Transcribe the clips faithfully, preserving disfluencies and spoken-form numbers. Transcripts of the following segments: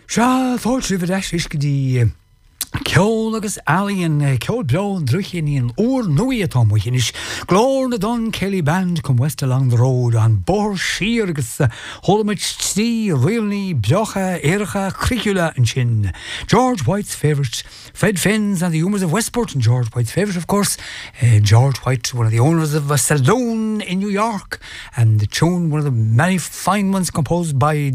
Sha fáiltrí bh eis iscadí ceol agus alíonn ceol beán druchéíon úr nuí atá muois glór na don Kelly Band come west along the road an bor siar agus hollamid tí rialní beocha éiricha cricula an sin. George White's favourite, Fred Finn's and the Humours of Westport, and George White's favourite, of course, uh, George White, one of the owners of a saloon in New York, and the tune, one of the many fine ones composed by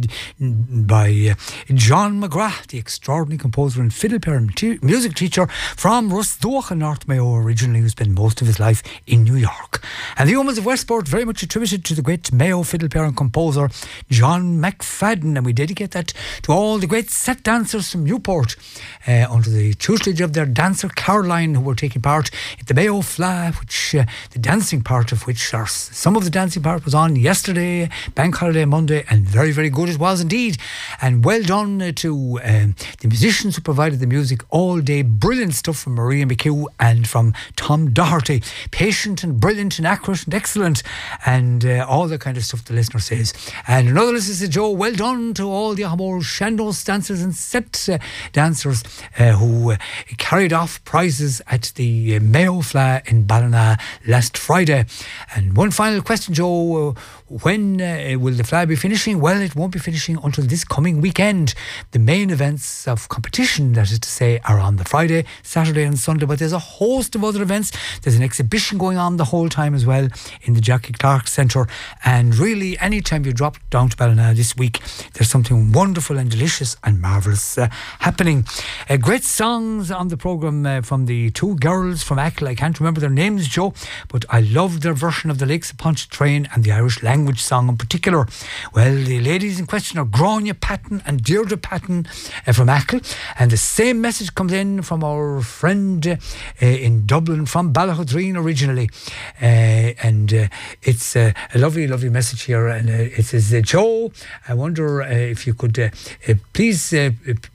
by uh, John McGrath, the extraordinary composer and fiddle player and te- music teacher from Rosdocha, North Mayo, originally, who spent most of his life in New York. And the Humours of Westport, very much attributed to the great Mayo fiddle player and composer John McFadden, and we dedicate that to all the great set dancers from Newport uh, under the tutelage of their dancer Caroline, who were taking part at the Mayo Fla, which uh, the dancing part of which, or some of the dancing part was on yesterday, Bank Holiday Monday, and very, very good it was indeed. And well done uh, to um, the musicians who provided the music all day. Brilliant stuff from Maria McHugh and from Tom Doherty. Patient and brilliant and accurate and excellent, and uh, all the kind of stuff the listener says. And another listener says, Joe, well done to all the Ahamor Shandos dancers and set uh, dancers uh, who uh, carried off prizes at the uh, Mayo Fla in Ballina last Friday. And one final question, Joe, uh, when uh, will the Fla be finishing? Well, it won't be finishing until this coming weekend. The main events of competition, that is to say, are on the Friday, Saturday and Sunday, but there's a host of other events. There's an exhibition going on the whole time as well in the Jackie Clark Centre, and really anytime you drop down to Ballina this week, there's something wonderful and delicious and marvellous uh, happening. Uh, great songs on the programme uh, from the two girls from Achill. I can't remember their names, Joe, but I loved their version of the Lakes upon Train and the Irish language song in particular. Well, the ladies in question are Grania Patton and Deirdre Patton uh, from Achill, and the same message comes in from our friend uh, in Dublin from Ballaghaderreen originally, uh, and uh, it's uh, a lovely lovely message here, and uh, it says, uh, Joe, I wonder uh, if you could uh, uh, please uh,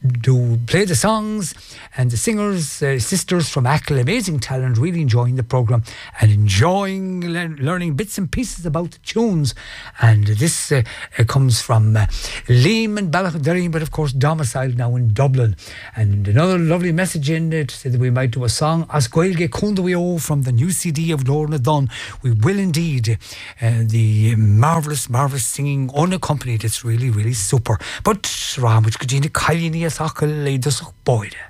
do play the songs and the singers, uh, sisters from Achill, amazing talent, really enjoying the programme and enjoying le- learning bits and pieces about the tunes. And this uh, uh, comes from uh, Liam and Ballaghaderreen, but of course domiciled now in Dublin. And another lovely message in it to say that we might do a song As Gaeilge Cundawio from the new C D of Lorna Dunn. We will indeed. Uh, the marvellous, marvellous singing unaccompanied. It's really, really super. But Ramage Gajina Kailini Asakal Leidus Boyd.